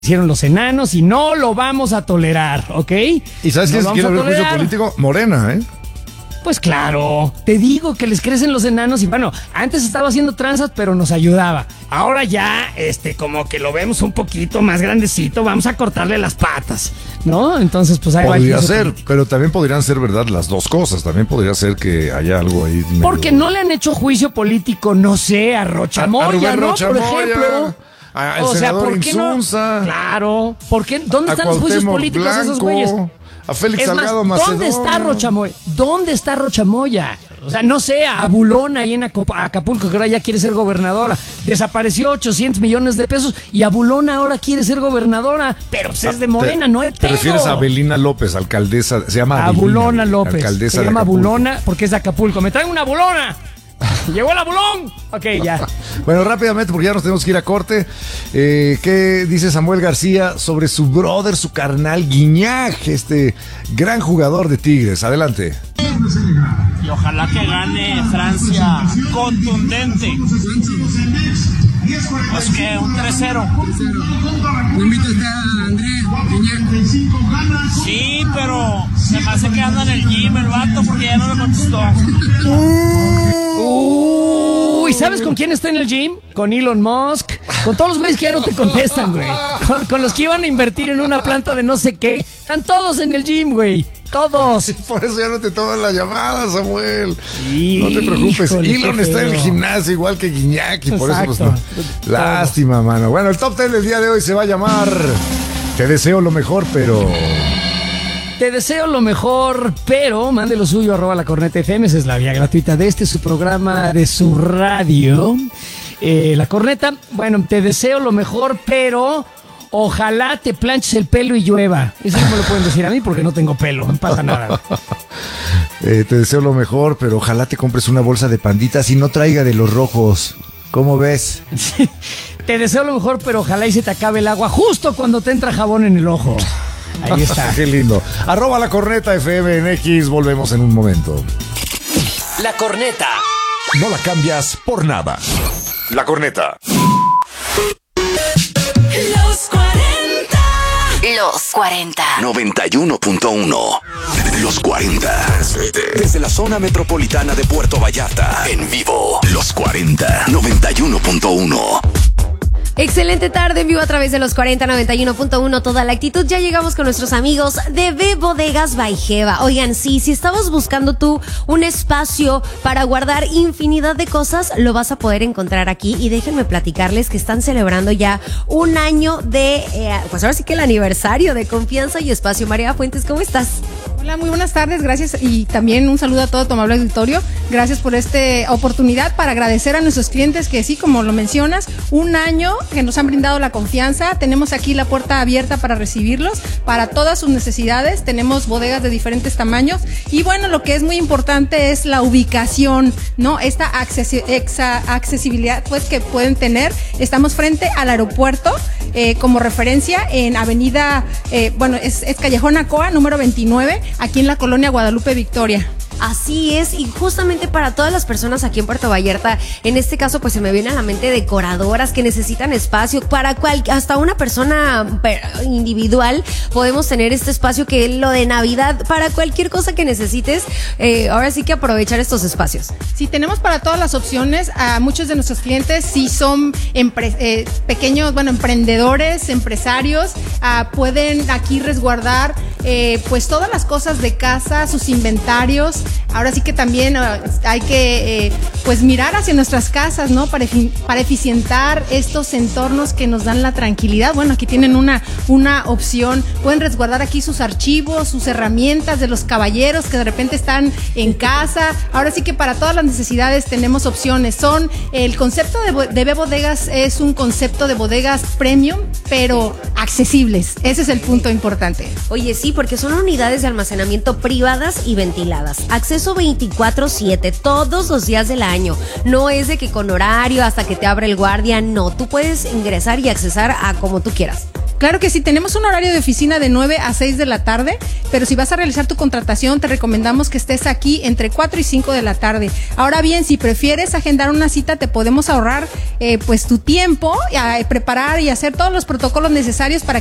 hicieron los enanos y no lo vamos a tolerar, ¿ok? ¿Y sabes quién quiere abrir juicio político? Morena, ¿eh? Pues claro, te digo que les crecen los enanos y bueno, antes estaba haciendo tranzas pero nos ayudaba. Ahora ya, como que lo vemos un poquito más grandecito, vamos a cortarle las patas, ¿no? Entonces pues ahí podría ser, pero también podrían ser verdad las dos cosas, también podría ser que haya algo ahí medio... Porque no le han hecho juicio político, no sé, a Rochamoya, a Rubén ¿no? Rochamoya, por ejemplo. El senador Insunza. No? Claro, ¿por qué? ¿Dónde están los juicios políticos de esos güeyes? A Félix Salgado Macedonio. Macedonio. ¿Dónde está Rochamoya? ¿Dónde está Rochamoya? O sea, no sé, a Bulón ahí en Acapulco, que ahora ya quiere ser gobernadora. Desapareció 800 millones de pesos y a Bulón ahora quiere ser gobernadora, pero pues es de Morena, no es pedo. ¿Te refieres a Abelina López, alcaldesa? Se llama Abelina. Bulona López. Alcaldesa se llama de Acapulco. Bulona porque es de Acapulco. ¡Me traen una Bulona! ¡Llegó la Bulón! Ok, ya. Bueno, rápidamente, porque ya nos tenemos que ir a corte. ¿Qué dice Samuel García sobre su brother, su carnal Guiñac, este gran jugador de Tigres? Adelante. Y ojalá que gane Francia contundente. Pues que un 3-0. ¿No invitaste a Andrés Guiñac? Sí, pero se me hace que anda en el gym el vato porque ya no me contestó. ¿Y sabes con quién está en el gym? Con Elon Musk, con todos los güeyes que ya no te contestan, güey. Con los que iban a invertir en una planta de no sé qué. Están todos en el gym, güey. Todos. Por eso ya no te toman la llamada, Samuel. Sí, no te preocupes. Híjole, Elon está en el gimnasio igual que Guiñac y por eso pues no. Lástima, mano. Bueno, el top 10 del día de hoy se va a llamar Te deseo lo mejor, pero... Te deseo lo mejor, pero mande lo suyo @La Corneta FM, esa es la vía gratuita de su programa, de su radio. La Corneta, bueno, te deseo lo mejor, pero ojalá te planches el pelo y llueva. Eso no me lo pueden decir a mí porque no tengo pelo, no pasa nada. Te deseo lo mejor, pero ojalá te compres una bolsa de panditas y no traiga de los rojos. ¿Cómo ves? Te deseo lo mejor, pero ojalá y se te acabe el agua justo cuando te entra jabón en el ojo. Ahí está. Qué lindo. @La Corneta FM en X. Volvemos en un momento. La Corneta. No la cambias por nada. La Corneta. Los 40. Los 40. 91.1. Los 40. Desde la zona metropolitana de Puerto Vallarta. En vivo. Los 40. 91.1. Excelente tarde en vivo a través de los 40 91.1 toda la actitud. Ya llegamos con nuestros amigos de B Bodegas by Geva. Oigan, sí, si estabas buscando tú un espacio para guardar infinidad de cosas, lo vas a poder encontrar aquí. Y déjenme platicarles que están celebrando ya un año de, pues ahora sí que el aniversario de Confianza y Espacio. María Fuentes, ¿cómo estás? Hola, muy buenas tardes, gracias y también un saludo a todo tu amable auditorio. Gracias por esta oportunidad para agradecer a nuestros clientes que sí, como lo mencionas, un año que nos han brindado la confianza. Tenemos aquí la puerta abierta para recibirlos, para todas sus necesidades. Tenemos bodegas de diferentes tamaños y bueno, lo que es muy importante es la ubicación, ¿no? Esta accesibilidad pues que pueden tener. Estamos frente al aeropuerto, como referencia en avenida, es Callejón Acoa, número 29, aquí en la colonia Guadalupe Victoria. Así es, y justamente para todas las personas aquí en Puerto Vallarta, en este caso pues se me viene a la mente decoradoras que necesitan espacio, para hasta una persona individual podemos tener este espacio que es lo de Navidad, para cualquier cosa que necesites, ahora sí que aprovechar estos espacios. Sí, tenemos para todas las opciones. A muchos de nuestros clientes sí son pequeños, emprendedores, empresarios, pueden aquí resguardar pues todas las cosas de casa, sus inventarios. Ahora sí que también hay que pues mirar hacia nuestras casas, ¿no? Para eficientar estos entornos que nos dan la tranquilidad. Bueno, aquí tienen una opción. Pueden resguardar aquí sus archivos, sus herramientas de los caballeros que de repente están en casa. Ahora sí que para todas las necesidades tenemos opciones. El concepto de B Bodegas es un concepto de bodegas premium, pero accesibles. Ese es el punto importante. Oye, sí, porque son unidades de almacenamiento privadas y ventiladas. Acceso 24/7 todos los días del año. No es de que con horario hasta que te abra el guardia, no. Tú puedes ingresar y accesar a como tú quieras. Claro que sí, tenemos un horario de oficina de 9 a 6 de la tarde, pero si vas a realizar tu contratación, te recomendamos que estés aquí entre 4 y 5 de la tarde. Ahora bien, si prefieres agendar una cita, te podemos ahorrar pues tu tiempo, preparar y hacer todos los protocolos necesarios para